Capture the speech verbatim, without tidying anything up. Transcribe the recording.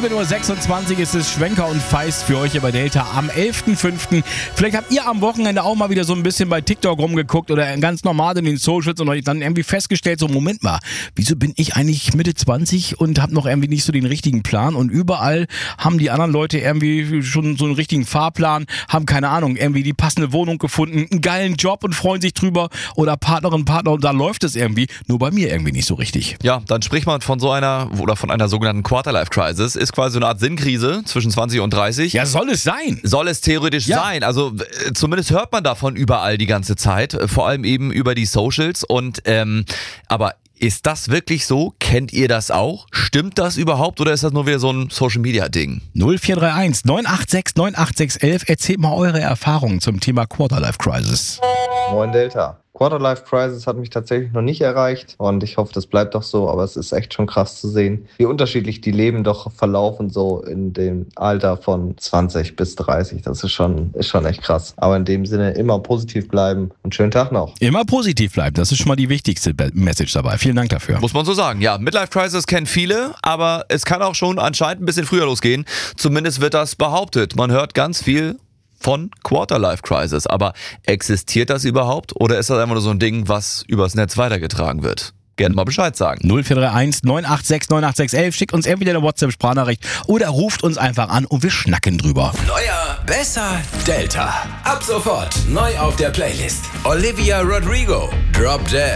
sieben Uhr sechsundzwanzig ist es Schwenker und Feist für euch hier bei Delta am elften fünften Vielleicht habt ihr am Wochenende auch mal wieder so ein bisschen bei TikTok rumgeguckt oder ganz normal in den Socials und euch dann irgendwie festgestellt, so Moment mal, wieso bin ich eigentlich Mitte zwanzig und habe noch irgendwie nicht so den richtigen Plan und überall haben die anderen Leute irgendwie schon so einen richtigen Fahrplan, haben keine Ahnung, irgendwie die passende Wohnung gefunden, einen geilen Job und freuen sich drüber oder Partnerin, Partner und da läuft es irgendwie, nur bei mir irgendwie nicht so richtig. Ja, dann spricht man von so einer oder von einer sogenannten Quarter-Life-Crisis. Ist quasi so eine Art Sinnkrise zwischen zwanzig und dreißig. Ja, soll es sein? Soll es theoretisch ja. sein. Also äh, zumindest hört man davon überall die ganze Zeit. Äh, vor allem eben über die Socials. Und ähm, aber ist das wirklich so? Kennt ihr das auch? Stimmt das überhaupt oder ist das nur wieder so ein Social-Media-Ding? null vier drei eins neun acht sechs neun acht sechs eins eins. Erzählt mal eure Erfahrungen zum Thema Quarter-Life-Crisis. Moin Delta. Quarter-Life-Crisis hat mich tatsächlich noch nicht erreicht und ich hoffe, das bleibt doch so, aber es ist echt schon krass zu sehen, wie unterschiedlich die Leben doch verlaufen, so in dem Alter von zwanzig bis dreißig. Das ist schon, ist schon echt krass. Aber in dem Sinne immer positiv bleiben und schönen Tag noch. Immer positiv bleiben, das ist schon mal die wichtigste Message dabei. Vielen Dank dafür. Muss man so sagen, ja. Midlife-Crisis kennen viele, aber es kann auch schon anscheinend ein bisschen früher losgehen. Zumindest wird das behauptet. Man hört ganz viel von Quarter-Life-Crisis. Aber existiert das überhaupt oder ist das einfach nur so ein Ding, was übers Netz weitergetragen wird? Gerne mal Bescheid sagen. null vier drei eins neun acht sechs neun acht sechs eins. Schickt uns entweder eine WhatsApp-Sprachnachricht oder ruft uns einfach an und wir schnacken drüber. Neuer, besser, Delta. Ab sofort neu auf der Playlist. Olivia Rodrigo, Drop Dead.